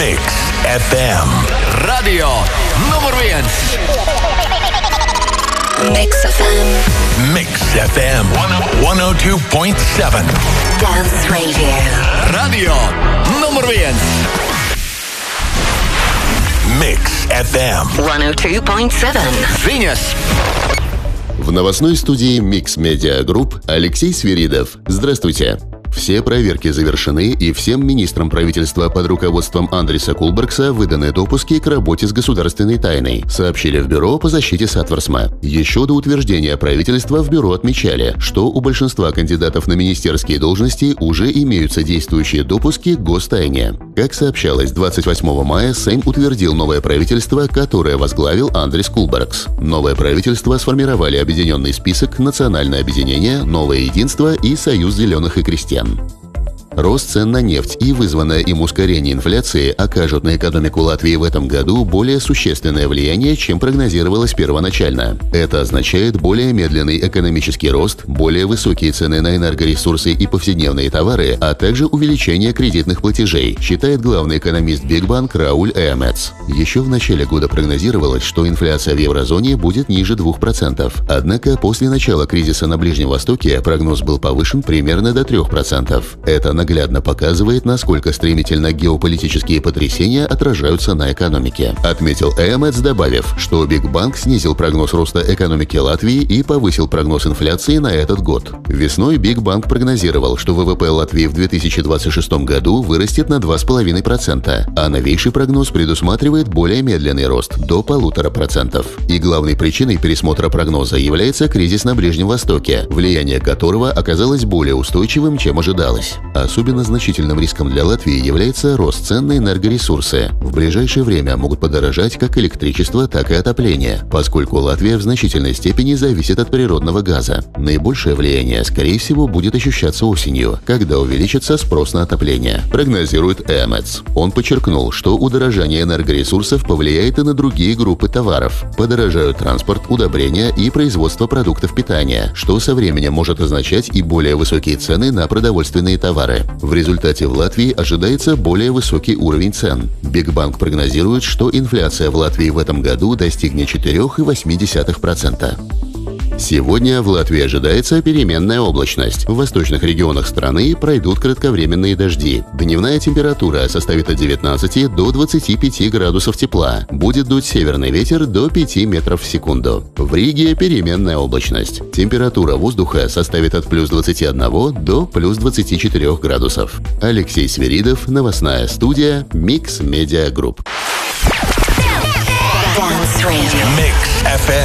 Mix FM. Radio numur 1. Mix FM. Mix FM 102.7. Dance Radio. Radio numur 1. Mix FM 102.7. Viņas. В новостной студии Mix Media Group Алексей Свиридов. Здравствуйте. Все проверки завершены, и всем министрам правительства под руководством Андриса Кулбергса выданы допуски к работе с государственной тайной, сообщили в Бюро по защите Сатварсма. Еще до утверждения правительства в Бюро отмечали, что у большинства кандидатов на министерские должности уже имеются действующие допуски к гостайне. Как сообщалось, 28 мая Сейм утвердил новое правительство, которое возглавил Андрис Кулбергс. Новое правительство сформировали объединенный список «Национальное объединение», «Новое единство» и «Союз зеленых и крестьян». Рост цен на нефть и вызванное им ускорение инфляции окажут на экономику Латвии в этом году более существенное влияние, чем прогнозировалось первоначально. Это означает более медленный экономический рост, более высокие цены на энергоресурсы и повседневные товары, а также увеличение кредитных платежей, считает главный экономист Бигбанк Рауль Эмец. Еще в начале года прогнозировалось, что инфляция в еврозоне будет ниже 2%. Однако после начала кризиса на Ближнем Востоке прогноз был повышен примерно до 3%. Это наглядно показывает, насколько стремительно геополитические потрясения отражаются на экономике, отметил Эмец, добавив, что Бигбанк снизил прогноз роста экономики Латвии и повысил прогноз инфляции на этот год. Весной Бигбанк прогнозировал, что ВВП Латвии в 2026 году вырастет на 2,5%, а новейший прогноз предусматривает более медленный рост до 1,5%. И главной причиной пересмотра прогноза является кризис на Ближнем Востоке, влияние которого оказалось более устойчивым, чем ожидалось. Особенно значительным риском для Латвии является рост цен на энергоресурсы. В ближайшее время могут подорожать как электричество, так и отопление, поскольку Латвия в значительной степени зависит от природного газа. Наибольшее влияние, скорее всего, будет ощущаться осенью, когда увеличится спрос на отопление, прогнозирует Эмец. Он подчеркнул, что удорожание энергоресурсов повлияет и на другие группы товаров. Подорожают транспорт, удобрения и производство продуктов питания, что со временем может означать и более высокие цены на продовольственные товары. В результате в Латвии ожидается более высокий уровень цен. Бигбанк прогнозирует, что инфляция в Латвии в этом году достигнет 4,8%. Сегодня в Латвии ожидается переменная облачность. В восточных регионах страны пройдут кратковременные дожди. Дневная температура составит от 19 до 25 градусов тепла. Будет дуть северный ветер до 5 метров в секунду. В Риге переменная облачность. Температура воздуха составит от плюс 21 до плюс 24 градусов. Алексей Свиридов, новостная студия Mix Media Group. Dance Radio. Mix FM.